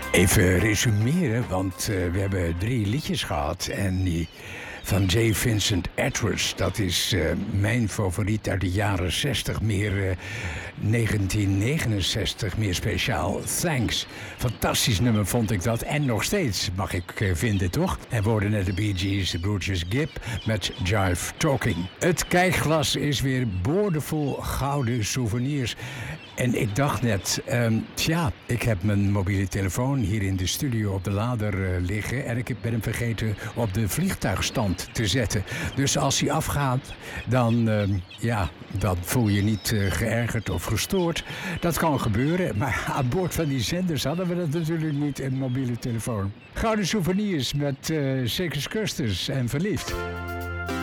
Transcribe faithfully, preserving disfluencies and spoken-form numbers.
Even resumeren, want uh, we hebben drie liedjes gehad. En die van J. Vincent Edwards, dat is uh, mijn favoriet uit de jaren zestig. Meer uh, negentien negenenzestig, meer speciaal. Thanks. Fantastisch nummer vond ik dat. En nog steeds, mag ik uh, vinden, toch? En we hoorden net de Bee Gees, de broertjes Gibb met Jive Talking. Het kijkglas is weer boordevol gouden souvenirs. En ik dacht net, um, tja, ik heb mijn mobiele telefoon hier in de studio op de lader uh, liggen. En ik ben hem vergeten op de vliegtuigstand te zetten. Dus als hij afgaat, dan, uh, ja, dan voel je niet uh, geërgerd of gestoord. Dat kan gebeuren, maar aan boord van die zenders hadden we dat natuurlijk niet, een mobiele telefoon. Gouden souvenirs met uh, Circus Custers en Verliefd.